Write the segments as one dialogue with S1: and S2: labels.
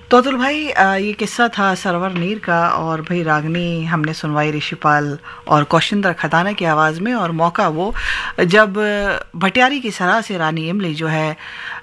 S1: तो अतुल भाई, ये किस्सा था सरवर नीर का। और भाई रागनी हमने सुनवाई ऋषिपाल और कौशिंद्र खदाना की आवाज़ में। और मौका वो जब भटियारी की सराह से रानी इमली जो है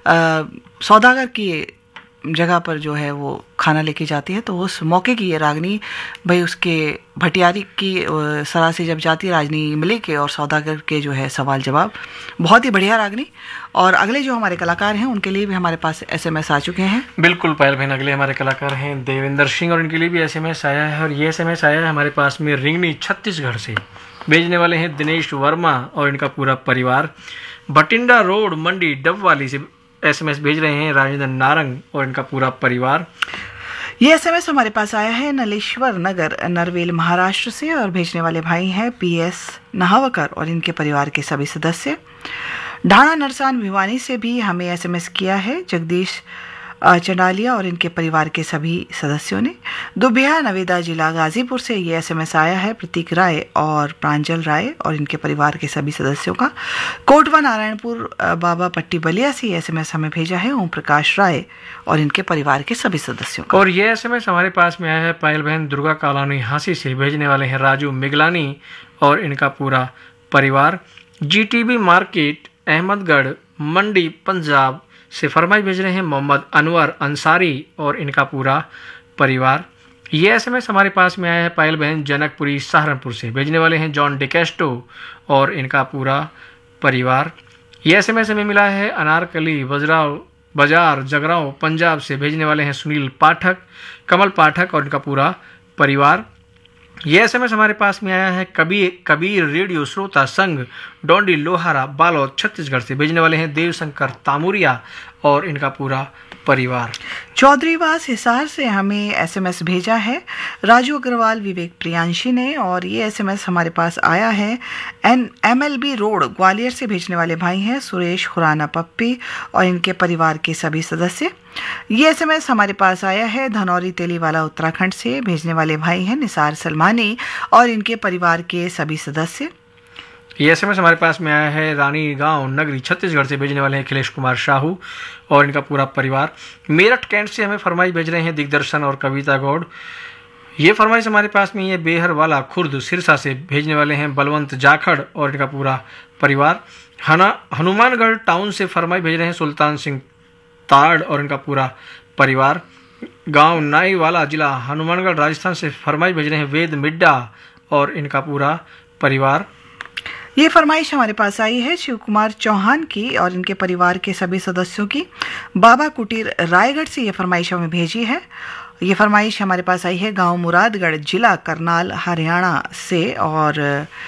S1: सौदागर की जगह पर जो है वो खाना लेके जाती है, तो उस मौके की ये रागनी भाई उसके भटियारी की सराह से जब जाती है राजनी इमली के और सौदागर के जो है सवाल जवाब, बहुत ही बढ़िया रागनी। और अगले जो हमारे कलाकार हैं उनके लिए भी हमारे पास एसएमएस आ चुके हैं।
S2: बिल्कुल पायल बहन, अगले हमारे कलाकार हैं देवेंद्र सिंह और इनके लिए भी एसएमएस आया है। और ये एसएमएस आया है हमारे पास में रिंगनी छत्तीसगढ़ से। भेजने वाले हैं दिनेश वर्मा और इनका पूरा परिवार। बटिंडा रोड मंडी डबवाली से एसएमएस भेज रहे हैं राजेंद्र नारंग और इनका पूरा परिवार।
S1: ये एसएमएस हमारे पास आया है नलेश्वर नगर नरवेल महाराष्ट्र से। और भेजने वाले भाई हैं पीएस नहावकर और इनके परिवार के सभी सदस्य। ढाणा नरसान भिवानी से भी हमें एसएमएस किया है जगदीश चंडालिया और इनके परिवार के सभी सदस्यों ने। दुबिया नवेदा जिला गाजीपुर से ये एसएमएस आया है प्रतीक राय और प्रांजल राय और इनके परिवार के सभी सदस्यों का। कोटवा नारायणपुर बाबा पट्टी बलिया से एसएमएस हमें भेजा है ओम प्रकाश राय और इनके परिवार के सभी सदस्यों का।
S2: और ये एसएमएस हमारे पास में आया है पायल बहन दुर्गा कॉलोनी हांसी से। भेजने वाले हैं राजू मिगलानी और इनका पूरा परिवार। जीटीबी मार्केट अहमदगढ़ मंडी पंजाब से फरमाइश भेज रहे हैं मोहम्मद अनवर अंसारी और इनका पूरा परिवार। ये एसएमएस हमारे पास में आया है पायल बहन जनकपुरी सहारनपुर से। भेजने वाले हैं जॉन डिकेस्टो और इनका पूरा परिवार। ये एसएमएस हमें मिला है अनारकली बाजार जगरांव पंजाब से। भेजने वाले हैं सुनील पाठक, कमल पाठक और इनका पूरा परिवार। ये एसएमएस हमारे पास में आया है कबीर रेडियो श्रोता संघ डोंडी लोहारा बालोद छत्तीसगढ़ से। भेजने वाले हैं देवशंकर तामुरिया और इनका पूरा परिवार।
S1: चौधरीवास हिसार से हमें एसएमएस भेजा है राजू अग्रवाल विवेक प्रियांशी ने। और ये एसएमएस हमारे पास आया है एमएलबी रोड ग्वालियर से। भेजने वाले भाई हैं सुरेश खुराना पप्पी और इनके परिवार के सभी सदस्य। ये एसएमएस हमारे पास आया है धनौरी तेलीवाला उत्तराखंड से। भेजने वाले भाई हैं निसार सलमानी और इनके परिवार के सभी सदस्य।
S2: ये एसएमएस हमारे पास में आया है रानी गांव नगरी छत्तीसगढ़ से। भेजने वाले हैं अखिलेश कुमार साहू और इनका पूरा परिवार। मेरठ कैंट से हमें फरमाइश भेज रहे हैं दिग्दर्शन और कविता गौड़। ये फरमाइश हमारे पास में ये बेहर वाला खुर्द सिरसा से। भेजने वाले हैं बलवंत जाखड़ और इनका पूरा परिवार। हनुमानगढ़ टाउन से फरमाइश भेज रहे हैं सुल्तान सिंह ताड़ और इनका पूरा परिवार। गांव नाईवाला जिला हनुमानगढ़ राजस्थान से फरमाइश भेज रहे हैं वेद मिड्डा और इनका पूरा परिवार।
S1: ये फरमाइश हमारे पास आई है शिव कुमार चौहान की और इनके परिवार के सभी सदस्यों की। बाबा कुटीर रायगढ़ से ये फरमाइश हमें भेजी है। ये फरमाइश हमारे पास आई है गांव मुरादगढ़ जिला करनाल हरियाणा से। और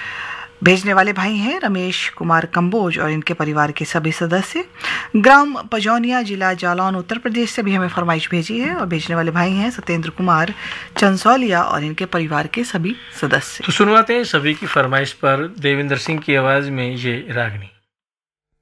S1: भेजने वाले भाई हैं रमेश कुमार कंबोज और इनके परिवार के सभी सदस्य। ग्राम पजौनिया जिला जालौन उत्तर प्रदेश से भी हमें फरमाइश भेजी है। और भेजने वाले भाई हैं सत्येंद्र कुमार चंसौलिया और इनके परिवार के सभी सदस्य।
S2: तो सुनवाते हैं सभी की फरमाइश पर देवेंद्र सिंह की आवाज़ में ये रागनी।